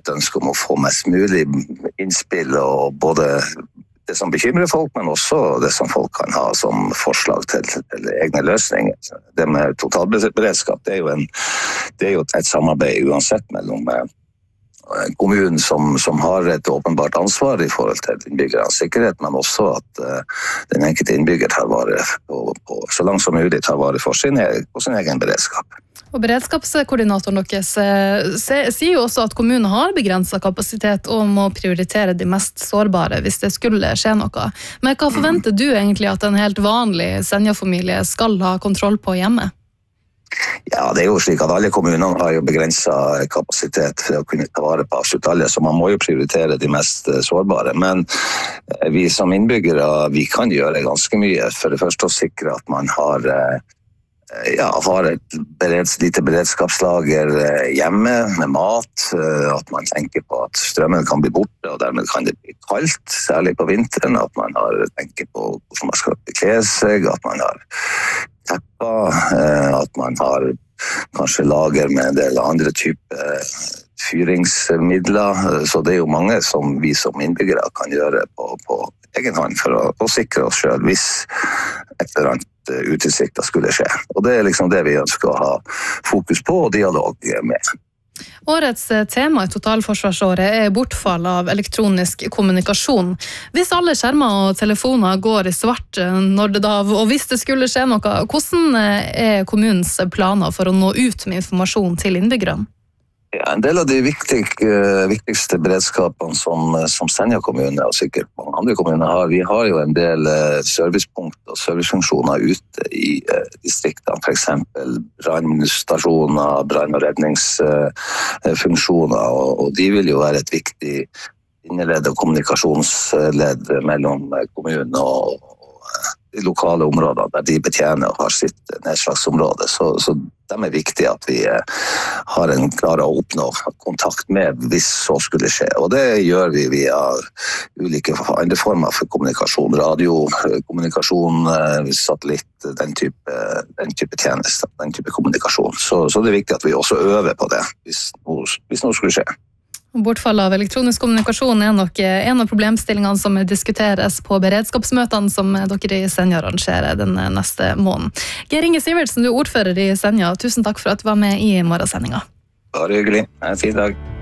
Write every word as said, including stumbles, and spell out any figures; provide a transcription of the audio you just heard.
et ønske om å få mest mulig innspill, og både det som bekymrer folk, men også det som folk kan ha som forslag til, til egne løsninger. Det med totalberedskap, det er jo, en, det er jo et samarbeid uansett mellom kommunen som, som har et åpenbart ansvar i forhold til innbyggernes sikkerhet, men også at uh, den enkelte innbygger tar vare på, på, så langt som mulig tar vare for sin, på sin egen beredskap. Og beredskapskoordinatoren deres sier jo også at kommunen har begrenset kapasitet og må prioritere de mest sårbare hvis det skulle skje noe. Men hva forventer du egentlig at en helt vanlig Senja-familie skal ha kontroll på hjemme? Ja, det er jo slik at alle kommunene har jo begrenset kapasitet for å kunne ta vare på absolutt alle, så man må jo prioritere de mest sårbare. Men vi som innbyggere, vi kan gjøre ganske mye. For det første å sikre at man har Ja, har et bereds, lite beredskapslager hjemme med mat, at man tenker på at strømmen kan bli borte, og dermed kan det bli kaldt, særlig på vinteren, at man har, tenker på hvordan man skal bekle seg, at man har tepper, at man har kanskje lager med en del andre typer fyringsmidler, så det er jo mange som vi som innbyggere kan gjøre på, på egen hånd for å, å sikre oss selv hvis et eller annet utilsiktet skulle skje. Og det er liksom det vi ønsker å ha fokus på og dialog med. Årets tema i totalforsvarsåret er bortfall av elektronisk kommunikasjon. Hvis alle skjermer og telefoner går i svart når det da, og hvis det skulle skje noe, hvordan er kommunens planer for å nå ut med informasjon til innbyggerne? Ja, en del av de viktig, viktigste beredskapene som, som Senja kommune og sikkert mange andre kommuner har, vi har jo en del servicepunkt og servicefunksjoner ute i distriktene, for eksempel brannstasjoner, brann- og redningsfunksjoner, og, og de vil jo være et viktig inneledd og kommunikasjonsledd mellom kommunen og, og de lokale områdene der de betjener og har sitt nedslagsområde. Så, så de er viktig at vi har en klar å oppnå kontakt med hvis så skulle skje. Og det gjør vi via ulike andre former for kommunikasjon, radio, kommunikasjon, satellitt, den type, den type tjenester, den type kommunikasjon. Så, så det er viktig at vi også øver på det hvis noe, hvis noe skulle skje. Bortfall av elektronisk kommunikasjon er nok en av problemstillingene som diskuteres på beredskapsmøtene som dere i Senja arrangerer den neste måneden. Geir Inge Sivertsen, du er ordfører i Senja. Tusen takk for at du var med i morgensendinga. Bare hyggelig. Ha en fin dag.